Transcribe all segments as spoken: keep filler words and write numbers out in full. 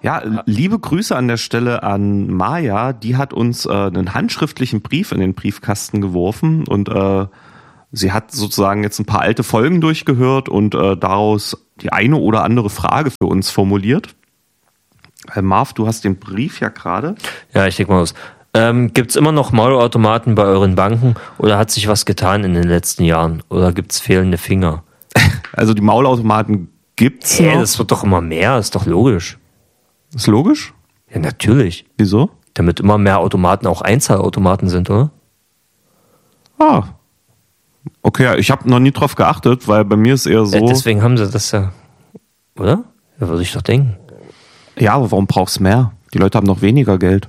Ja, liebe Grüße an der Stelle an Maja. Die hat uns äh, einen handschriftlichen Brief in den Briefkasten geworfen und äh, sie hat sozusagen jetzt ein paar alte Folgen durchgehört und äh, daraus die eine oder andere Frage für uns formuliert. Äh, Marv, du hast den Brief ja gerade. Ja, ich leg mal aus. Ähm, gibt's immer noch Maulautomaten bei euren Banken oder hat sich was getan in den letzten Jahren? Oder gibt's fehlende Finger? Also die Maulautomaten gibt's Hey, noch. das wird doch immer mehr, ist doch logisch. Ist logisch? Ja, natürlich. Wieso? Damit immer mehr Automaten auch Einzahlautomaten sind, oder? Ah. Okay, ich habe noch nie drauf geachtet, weil bei mir ist eher so... Äh, deswegen haben sie das ja, oder? Ja, würde ich doch denken. Ja, aber warum brauchst du mehr? Die Leute haben noch weniger Geld.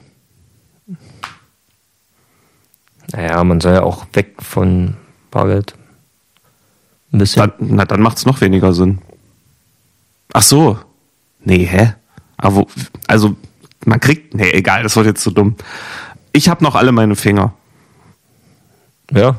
Naja, man soll ja auch weg von Bargeld. Ein bisschen. Dann, na, dann macht's noch weniger Sinn. Ach so. Nee, hä? Aber wo, also, man kriegt... Nee, egal, das wird jetzt zu dumm. Ich habe noch alle meine Finger. Ja.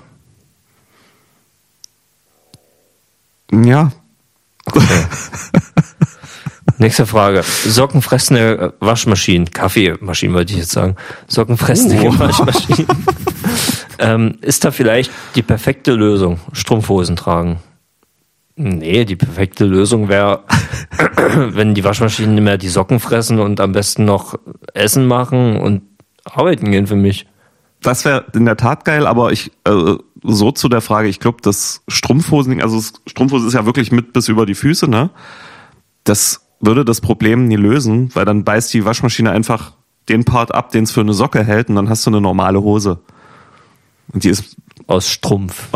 Ja. Okay. Nächste Frage. Sockenfressende Waschmaschinen. Kaffeemaschinen wollte ich jetzt sagen. Sockenfressende Uh. Waschmaschinen. ähm, ist da vielleicht die perfekte Lösung? Strumpfhosen tragen? Nee, die perfekte Lösung wäre, wenn die Waschmaschinen nicht mehr die Socken fressen und am besten noch Essen machen und arbeiten gehen für mich. Das wäre in der Tat geil, aber ich äh, so zu der Frage, ich glaube, das Strumpfhosen, also das Strumpfhose ist ja wirklich mit bis über die Füße, ne? Das würde das Problem nie lösen, weil dann beißt die Waschmaschine einfach den Part ab, den es für eine Socke hält, und dann hast du eine normale Hose. Und die ist Aus Strumpf.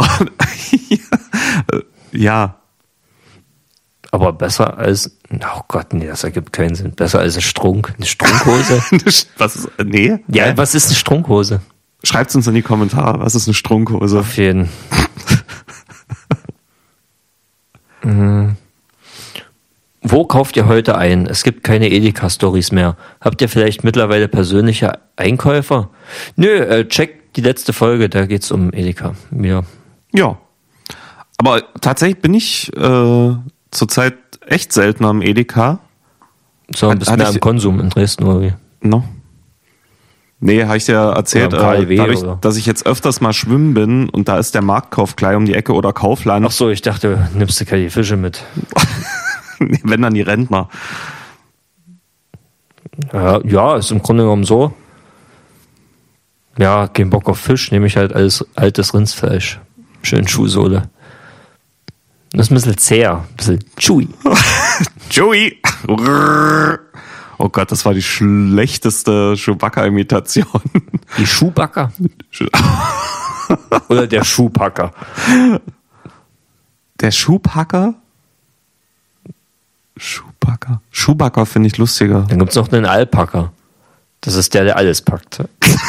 ja. Aber besser als, oh Gott, nee, das ergibt keinen Sinn. Besser als eine Strunk, eine Strunkhose. Was ist, nee? Ja, Hä? was ist eine Strunkhose? Schreibt's uns in die Kommentare, was ist eine Strunkhose? Auf jeden. mhm. Wo kauft ihr heute ein? Es gibt keine Edeka-Stories mehr. Habt ihr vielleicht mittlerweile persönliche Einkäufer? Nö, äh, checkt die letzte Folge, da geht's um Edeka. Ja. Ja. Aber tatsächlich bin ich äh, zurzeit echt selten am Edeka. So ein bisschen Hat mehr ich- am Konsum in Dresden, oder wie? No. Nee, habe ich dir erzählt, Oder am K I W, äh, dadurch, oder? dass ich jetzt öfters mal schwimmen bin und da ist der Marktkauf gleich um die Ecke oder Kaufland. Ach so, ich dachte, nimmst du keine Fische mit. Nee, wenn dann die Rentner. Ja, ja, ist im Grunde genommen so. Ja, kein Bock auf Fisch, nehme ich halt alles altes Rindsfleisch. Schön Schuhsohle. Das ist ein bisschen zäher, ein bisschen chewy. Joey! Oh Gott, das war die schlechteste Chewbacca-Imitation. Die Schuhbacker? Oder der Schuhpacker? Der Schuhpacker? Schuhpacker. Schuhbacker finde ich lustiger. Dann gibt's noch einen Alpacker. Das ist der, der alles packt.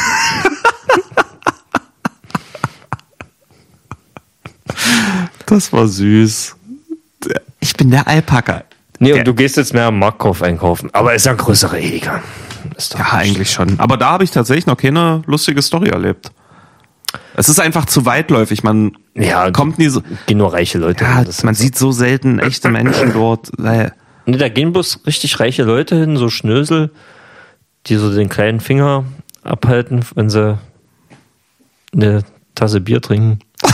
Das war süß. Ich bin der Alpaka. Nee, Der- und du gehst jetzt mehr am Marktkauf einkaufen. Aber ist ja ein größerer Edeka. Ist doch Ja, eigentlich schon. Aber da habe ich tatsächlich noch keine lustige Story erlebt. Es ist einfach zu weitläufig. Man Ja, kommt nie so. gehen nur reiche Leute. Ja, hin. Das man ist sieht so selten echte Menschen dort. Weil- Nee, da gehen bloß richtig reiche Leute hin, so Schnösel, die so den kleinen Finger abhalten, wenn sie eine Tasse Bier trinken.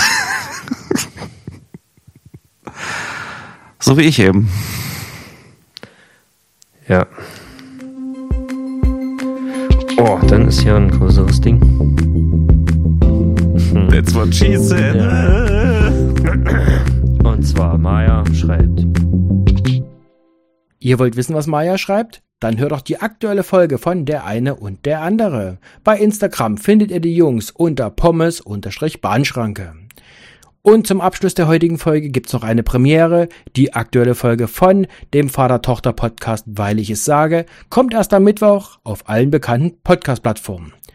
So wie ich eben. Ja. Oh, dann ist hier ein größeres Ding. Hm. That's what she said. Ja. Und zwar Maya schreibt. Ihr wollt wissen, was Maya schreibt? Dann hört doch die aktuelle Folge von Der eine und der andere. Bei Instagram findet ihr die Jungs unter Pommes-Bahnschranke. Und zum Abschluss der heutigen Folge gibt's noch eine Premiere. Die aktuelle Folge von dem Vater-Tochter-Podcast Weil ich es sage, kommt erst am Mittwoch auf allen bekannten Podcast-Plattformen.